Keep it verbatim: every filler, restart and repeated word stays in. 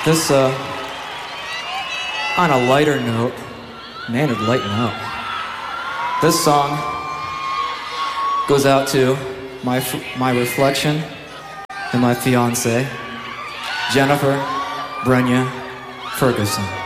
This, uh, on a lighter note, man, it'd lighten up. This song goes out to my my reflection and my fiance, Jennifer Brenya Ferguson.